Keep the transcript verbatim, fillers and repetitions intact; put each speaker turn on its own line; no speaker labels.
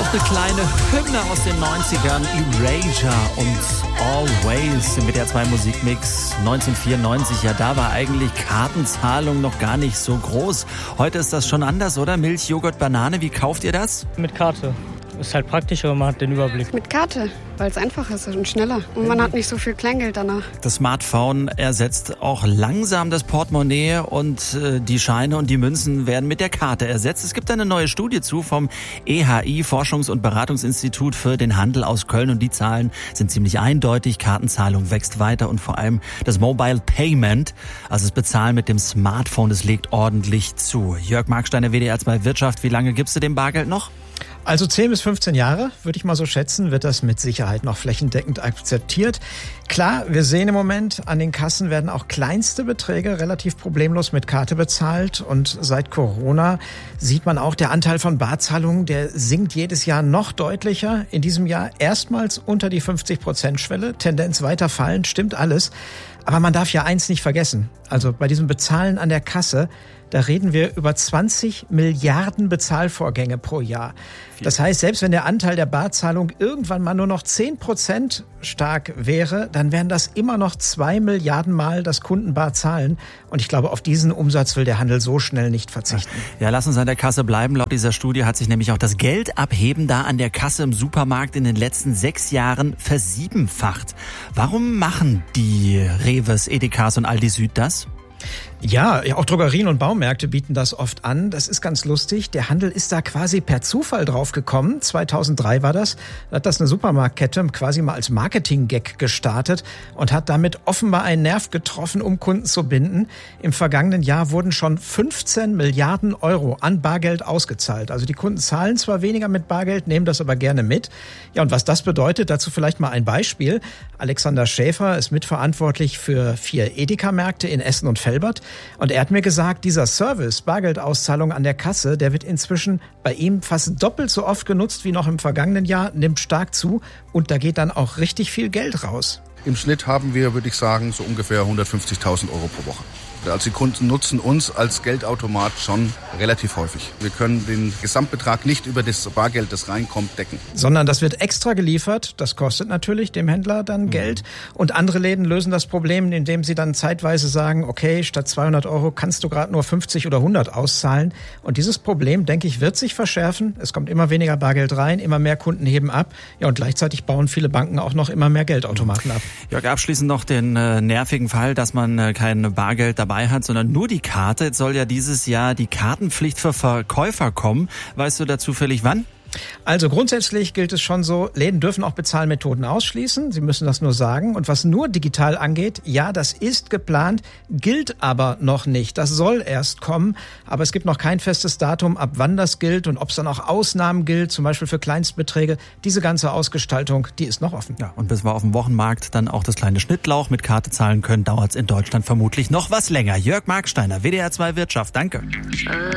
noch eine kleine Hymne aus den neunzigern. Erasure und Always im W D R zwei Musikmix neunzehnhundertvierundneunzig. Ja, da war eigentlich Kartenzahlung noch gar nicht so groß. Heute ist das schon anders, oder? Milch, Joghurt, Banane, wie kauft ihr das?
Mit Karte. Ist halt praktischer und man hat den Überblick.
Mit Karte, weil es einfacher ist und schneller. Und man hat nicht so viel Kleingeld danach.
Das Smartphone ersetzt auch langsam das Portemonnaie und äh, die Scheine und die Münzen werden mit der Karte ersetzt. Es gibt eine neue Studie zu vom E H I, Forschungs- und Beratungsinstitut für den Handel aus Köln. Und die Zahlen sind ziemlich eindeutig. Kartenzahlung wächst weiter und vor allem das Mobile Payment, also das Bezahlen mit dem Smartphone, das legt ordentlich zu. Jörg Marksteiner, W D R zwei Wirtschaft, wie lange gibst du dem Bargeld noch?
Also zehn bis fünfzehn Jahre, würde ich mal so schätzen, wird das mit Sicherheit noch flächendeckend akzeptiert. Klar, wir sehen im Moment, an den Kassen werden auch kleinste Beträge relativ problemlos mit Karte bezahlt. Und seit Corona sieht man auch, der Anteil von Barzahlungen, der sinkt jedes Jahr noch deutlicher. In diesem Jahr erstmals unter die fünfzig Prozent Schwelle, Tendenz weiter fallend, stimmt alles. Aber man darf ja eins nicht vergessen. Also bei diesem Bezahlen an der Kasse, da reden wir über zwanzig Milliarden Bezahlvorgänge pro Jahr. Das heißt, selbst wenn der Anteil der Barzahlung irgendwann mal nur noch zehn Prozent stark wäre, dann wären das immer noch zwei Milliarden Mal das Kunden bar zahlen. Und ich glaube, auf diesen Umsatz will der Handel so schnell nicht verzichten.
Ja, lass uns an der Kasse bleiben. Laut dieser Studie hat sich nämlich auch das Geldabheben da an der Kasse im Supermarkt in den letzten sechs Jahren versiebenfacht. Warum machen die Reves, Edekas und Aldi Süd das?
Ja, auch Drogerien und Baumärkte bieten das oft an. Das ist ganz lustig. Der Handel ist da quasi per Zufall drauf gekommen. zweitausenddrei war das. Da hat das eine Supermarktkette quasi mal als Marketing-Gag gestartet und hat damit offenbar einen Nerv getroffen, um Kunden zu binden. Im vergangenen Jahr wurden schon fünfzehn Milliarden Euro an Bargeld ausgezahlt. Also die Kunden zahlen zwar weniger mit Bargeld, nehmen das aber gerne mit. Ja, und was das bedeutet, dazu vielleicht mal ein Beispiel. Alexander Schäfer ist mitverantwortlich für vier Edeka-Märkte in Essen und Velbert. Und er hat mir gesagt, dieser Service, Bargeldauszahlung an der Kasse, der wird inzwischen bei ihm fast doppelt so oft genutzt wie noch im vergangenen Jahr, nimmt stark zu und da geht dann auch richtig viel Geld raus.
Im Schnitt haben wir, würde ich sagen, so ungefähr hundertfünfzigtausend Euro pro Woche. Also die Kunden nutzen uns als Geldautomat schon relativ häufig. Wir können den Gesamtbetrag nicht über das Bargeld, das reinkommt, decken.
Sondern das wird extra geliefert. Das kostet natürlich dem Händler dann mhm. Geld. Und andere Läden lösen das Problem, indem sie dann zeitweise sagen, okay, statt zweihundert Euro kannst du gerade nur fünfzig oder hundert auszahlen. Und dieses Problem, denke ich, wird sich verschärfen. Es kommt immer weniger Bargeld rein, immer mehr Kunden heben ab. Ja, und gleichzeitig bauen viele Banken auch noch immer mehr Geldautomaten ab.
Jörg, abschließend noch den äh, nervigen Fall, dass man äh, kein Bargeld dabei hat, sondern nur die Karte. Jetzt soll ja dieses Jahr die Kartenpflicht für Verkäufer kommen. Weißt du da zufällig wann?
Also grundsätzlich gilt es schon so, Läden dürfen auch Bezahlmethoden ausschließen. Sie müssen das nur sagen. Und was nur digital angeht, ja, das ist geplant, gilt aber noch nicht. Das soll erst kommen. Aber es gibt noch kein festes Datum, ab wann das gilt und ob es dann auch Ausnahmen gilt, zum Beispiel für Kleinstbeträge. Diese ganze Ausgestaltung, die ist noch offen.
Ja, und bis wir auf dem Wochenmarkt dann auch das kleine Schnittlauch mit Karte zahlen können, dauert es in Deutschland vermutlich noch was länger. Jörg Marksteiner, W D R zwei Wirtschaft, danke.